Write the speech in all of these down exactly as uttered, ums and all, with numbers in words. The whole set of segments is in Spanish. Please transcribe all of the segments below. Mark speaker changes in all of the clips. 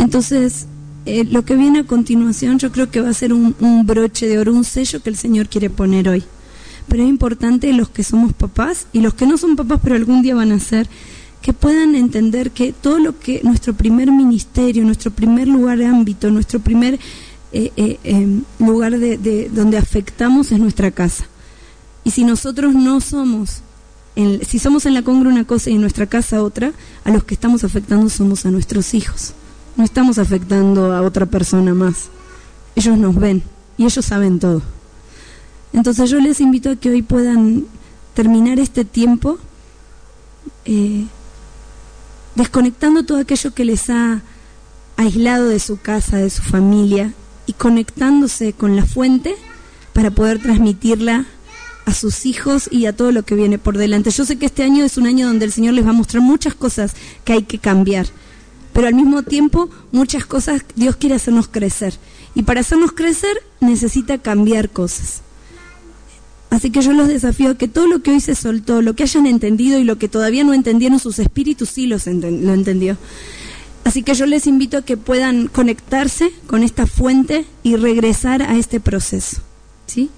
Speaker 1: Entonces, eh, lo que viene a continuación yo creo que va a ser un, un broche de oro, un sello que el Señor quiere poner hoy. Pero es importante los que somos papás y los que no son papás pero algún día van a ser, que puedan entender que todo lo que nuestro primer ministerio, nuestro primer lugar de ámbito, nuestro primer eh, eh, eh, lugar de, de donde afectamos es nuestra casa. Y si nosotros no somos, en, si somos en la congre una cosa y en nuestra casa otra, a los que estamos afectando somos a nuestros hijos. No estamos afectando a otra persona más. Ellos nos ven y ellos saben todo. Entonces yo les invito a que hoy puedan terminar este tiempo eh, desconectando todo aquello que les ha aislado de su casa, de su familia, y conectándose con la fuente para poder transmitirla a sus hijos y a todo lo que viene por delante. Yo sé que este año es un año donde el Señor les va a mostrar muchas cosas que hay que cambiar, pero al mismo tiempo muchas cosas Dios quiere hacernos crecer, y para hacernos crecer necesita cambiar cosas. Así que yo los desafío a que todo lo que hoy se soltó, lo que hayan entendido y lo que todavía no entendieron, sus espíritus sí los enten- lo entendió. Así que yo les invito a que puedan conectarse con esta fuente y regresar a este proceso, ¿sí?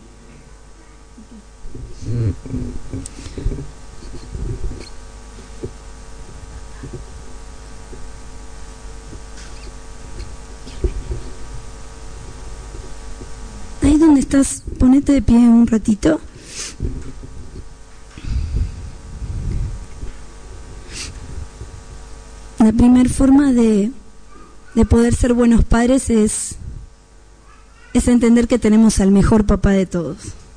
Speaker 1: Ahí donde estás, ponete de pie un ratito. La primera forma de, de poder ser buenos padres es, es entender que tenemos al mejor papá de todos.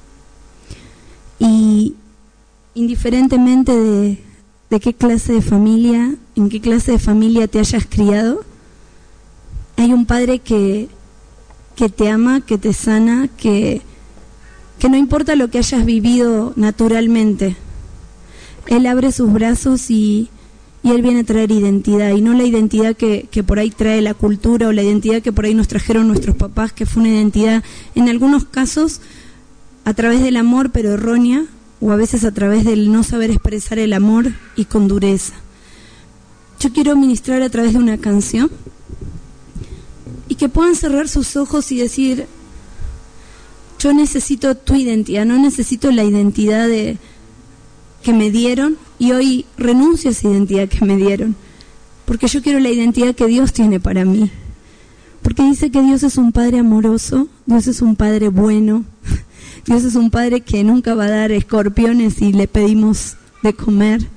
Speaker 1: Y indiferentemente de, de qué clase de familia, en qué clase de familia te hayas criado, hay un padre que, que te ama, que te sana, que, que no importa lo que hayas vivido naturalmente, Él abre sus brazos y, y Él viene a traer identidad, y no la identidad que, que por ahí trae la cultura o la identidad que por ahí nos trajeron nuestros papás, que fue una identidad, en algunos casos, a través del amor, pero errónea, o a veces a través del no saber expresar el amor y con dureza. Yo quiero ministrar a través de una canción, y que puedan cerrar sus ojos y decir: yo necesito tu identidad, no necesito la identidad de, que me dieron, y hoy renuncio a esa identidad que me dieron, porque yo quiero la identidad que Dios tiene para mí, porque dice que Dios es un Padre amoroso, Dios es un Padre bueno, Dios es un Padre que nunca va a dar escorpiones si le pedimos de comer.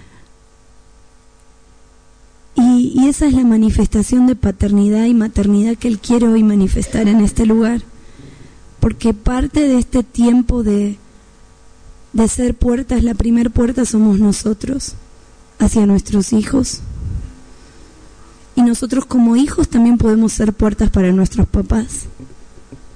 Speaker 1: Y, y esa es la manifestación de paternidad y maternidad que Él quiere hoy manifestar en este lugar. Porque parte de este tiempo de, de ser puertas, la primer puerta somos nosotros hacia nuestros hijos. Y nosotros como hijos también podemos ser puertas para nuestros papás.